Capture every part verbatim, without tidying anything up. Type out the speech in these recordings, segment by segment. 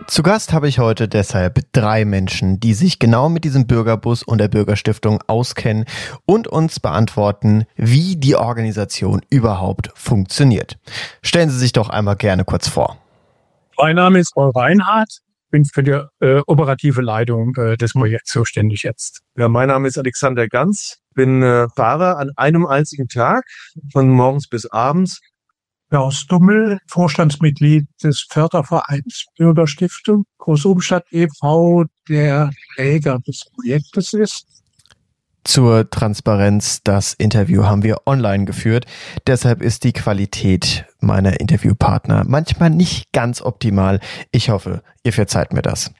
Zu Gast habe ich heute deshalb drei Menschen, die sich genau mit diesem Bürgerbus und der Bürgerstiftung auskennen und uns beantworten, wie die Organisation überhaupt funktioniert. Stellen Sie sich doch einmal gerne kurz vor. Mein Name ist Paul Reinhardt, bin für die äh, operative Leitung äh, des Projekts zuständig jetzt. Ja, mein Name ist Alexander Ganz, bin äh, Fahrer an einem einzigen Tag, von morgens bis abends. Klaus Dummel, Vorstandsmitglied des Fördervereins Bürgerstiftung Großumstadt e V, der Träger des Projektes ist. Zur Transparenz, das Interview haben wir online geführt. Deshalb ist die Qualität meiner Interviewpartner manchmal nicht ganz optimal. Ich hoffe, ihr verzeiht mir das.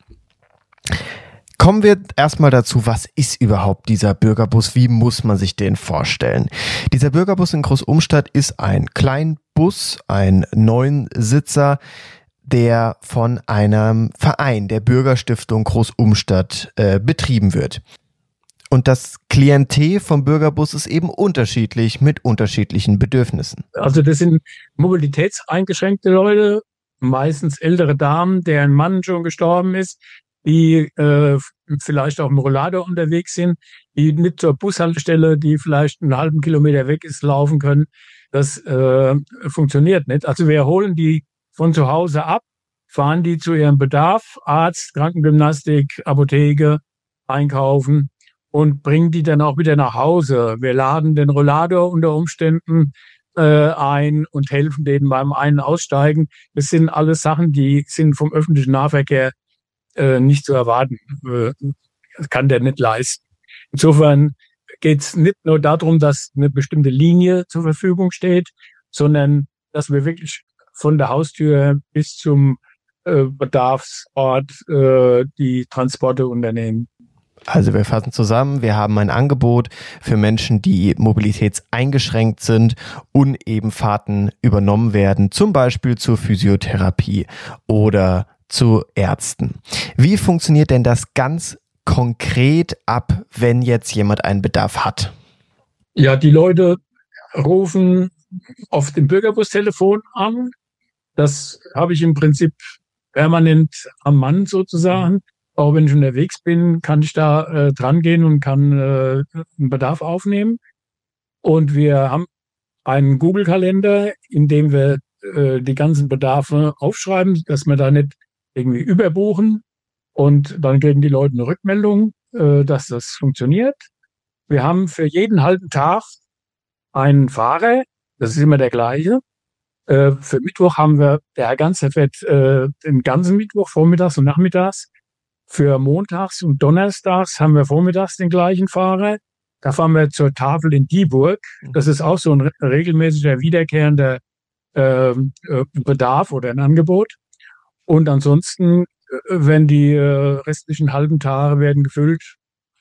Kommen wir erstmal dazu, was ist überhaupt dieser Bürgerbus? Wie muss man sich den vorstellen? Dieser Bürgerbus in Großumstadt ist ein Kleinbus, ein Neunsitzer, der von einem Verein, der Bürgerstiftung Großumstadt, äh, betrieben wird. Und das Klientel vom Bürgerbus ist eben unterschiedlich mit unterschiedlichen Bedürfnissen. Also das sind mobilitätseingeschränkte Leute, meistens ältere Damen, deren Mann schon gestorben ist, die äh, vielleicht auch im Rollator unterwegs sind, die nicht zur Bushaltestelle, die vielleicht einen halben Kilometer weg ist, laufen können. Das äh, funktioniert nicht. Also wir holen die von zu Hause ab, fahren die zu ihrem Bedarf, Arzt, Krankengymnastik, Apotheke, einkaufen und bringen die dann auch wieder nach Hause. Wir laden den Rollator unter Umständen äh, ein und helfen denen beim Ein- und Aussteigen. Das sind alles Sachen, die sind vom öffentlichen Nahverkehr äh, nicht zu erwarten. Äh, kann der nicht leisten. Insofern geht es nicht nur darum, dass eine bestimmte Linie zur Verfügung steht, sondern dass wir wirklich von der Haustür bis zum äh, Bedarfsort äh, die Transporte unternehmen. Also wir fassen zusammen, wir haben ein Angebot für Menschen, die mobilitätseingeschränkt sind und eben Fahrten übernommen werden, zum Beispiel zur Physiotherapie oder zu Ärzten. Wie funktioniert denn das ganz konkret ab, wenn jetzt jemand einen Bedarf hat? Ja, die Leute rufen auf dem Bürgerbustelefon an. Das habe ich im Prinzip permanent am Mann sozusagen. Auch wenn ich unterwegs bin, kann ich da äh, dran gehen und kann äh, einen Bedarf aufnehmen. Und wir haben einen Google-Kalender, in dem wir äh, die ganzen Bedarfe aufschreiben, dass wir da nicht irgendwie überbuchen. Und dann kriegen die Leute eine Rückmeldung, äh, dass das funktioniert. Wir haben für jeden halben Tag einen Fahrer, das ist immer der gleiche. Äh, für Mittwoch haben wir, der Herr Ganz, der fährt äh, den ganzen Mittwoch vormittags und nachmittags. Für montags und donnerstags haben wir vormittags den gleichen Fahrer. Da fahren wir zur Tafel in Dieburg. Das ist auch so ein re- regelmäßiger, wiederkehrender äh, äh, Bedarf oder ein Angebot. Und ansonsten, äh, wenn die äh, restlichen halben Tage werden gefüllt,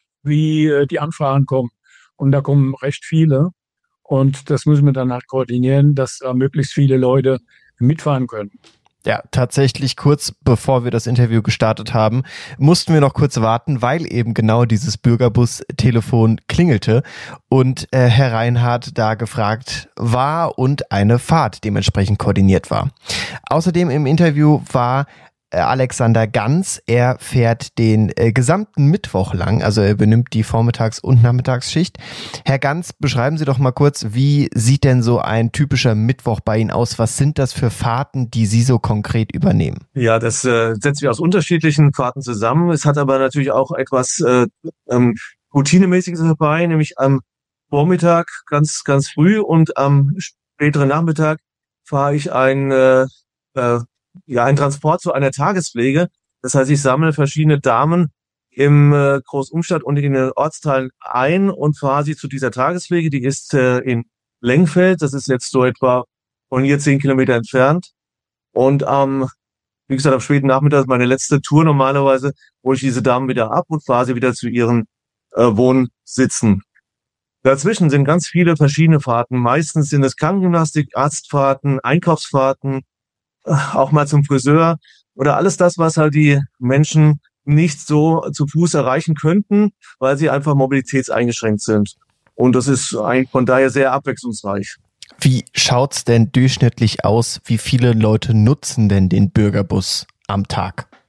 wie äh, die Anfragen kommen. Und da kommen recht viele. Und das müssen wir dann halt koordinieren, dass da möglichst viele Leute mitfahren können. Ja, tatsächlich kurz bevor wir das Interview gestartet haben, mussten wir noch kurz warten, weil eben genau dieses Bürgerbus-Telefon klingelte und äh, Herr Reinhardt da gefragt war und eine Fahrt dementsprechend koordiniert war. Außerdem im Interview war äh, Alexander Ganz. Er fährt den äh, gesamten Mittwoch lang, also er benimmt die Vormittags- und Nachmittagsschicht. Herr Ganz, beschreiben Sie doch mal kurz, wie sieht denn so ein typischer Mittwoch bei Ihnen aus? Was sind das für Fahrten, die Sie so konkret übernehmen? Ja, das äh, setzt sich aus unterschiedlichen Fahrten zusammen. Es hat aber natürlich auch etwas äh, ähm, Routinemäßiges dabei, nämlich am Vormittag ganz ganz früh und am späteren Nachmittag fahre ich ein äh, äh, ja einen Transport zu einer Tagespflege. Das heißt, ich sammle verschiedene Damen im äh, Großumstadt und in den Ortsteilen ein und fahre sie zu dieser Tagespflege. Die ist äh, in Lengfeld. Das ist jetzt so etwa von hier zehn Kilometer entfernt. Und am, ähm, wie gesagt, am späten Nachmittag ist meine letzte Tour normalerweise, hole ich diese Damen wieder ab und fahre sie wieder zu ihren äh, Wohnsitzen. Dazwischen sind ganz viele verschiedene Fahrten. Meistens sind es Krankengymnastik, Arztfahrten, Einkaufsfahrten, äh, auch mal zum Friseur oder alles das, was halt die Menschen nicht so zu Fuß erreichen könnten, weil sie einfach mobilitätseingeschränkt sind. Und das ist eigentlich von daher sehr abwechslungsreich. Wie schaut's denn durchschnittlich aus? Wie viele Leute nutzen denn den Bürgerbus am Tag?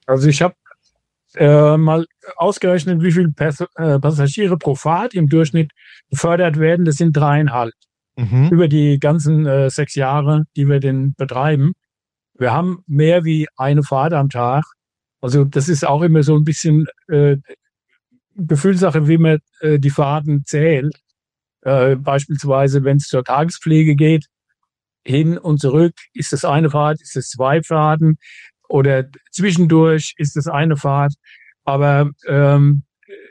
Also ich habe äh, mal ausgerechnet, wie viele Pass äh, Passagiere pro Fahrt im Durchschnitt befördert werden. Das sind dreieinhalb. Mhm. Über die ganzen äh, sechs Jahre, die wir den betreiben. Wir haben mehr wie eine Fahrt am Tag. Also das ist auch immer so ein bisschen äh, Gefühlssache, wie man äh, die Fahrten zählt. Äh, beispielsweise, wenn es zur Tagespflege geht, hin und zurück, ist es eine Fahrt, ist es zwei Fahrten oder zwischendurch ist es eine Fahrt. Aber ähm,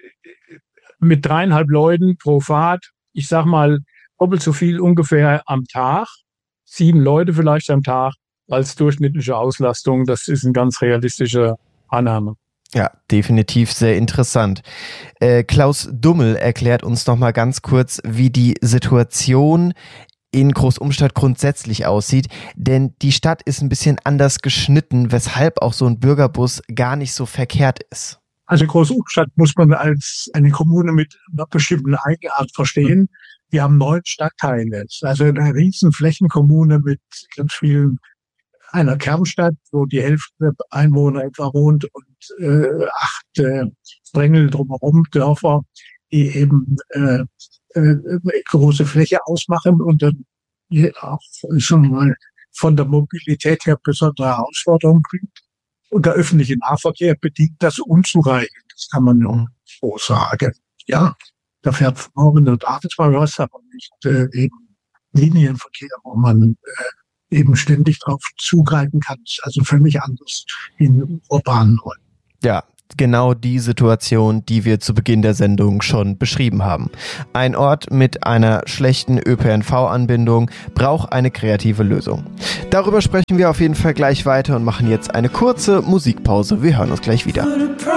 mit dreieinhalb Leuten pro Fahrt, ich sag mal, doppelt so viel ungefähr am Tag, sieben Leute vielleicht am Tag als durchschnittliche Auslastung. Das ist eine ganz realistische Annahme. Ja, definitiv sehr interessant. Äh, Klaus Dummel erklärt uns noch mal ganz kurz, wie die Situation in Großumstadt grundsätzlich aussieht, denn die Stadt ist ein bisschen anders geschnitten, weshalb auch so ein Bürgerbus gar nicht so verkehrt ist. Also Großumstadt muss man als eine Kommune mit einer bestimmten Eigenart verstehen. Wir haben neun Stadtteile, also eine riesen Flächenkommune mit ganz vielen, einer Kernstadt, wo die Hälfte der Einwohner etwa wohnt und äh, acht äh, Sprengel drumherum, Dörfer, die eben äh, äh, große Fläche ausmachen und dann auch schon mal von der Mobilität her besondere Herausforderungen bringt. Und der öffentliche Nahverkehr bedient das unzureichend, das kann man ja so sagen. Ja, da fährt morgen und abends mal was, aber nicht äh, eben Linienverkehr, wo man äh, eben ständig drauf zugreifen kann. Also völlig anders in urbanen Räumen. Ja, genau die Situation, die wir zu Beginn der Sendung schon beschrieben haben. Ein Ort mit einer schlechten Ö P N V-Anbindung braucht eine kreative Lösung. Darüber sprechen wir auf jeden Fall gleich weiter und machen jetzt eine kurze Musikpause. Wir hören uns gleich wieder.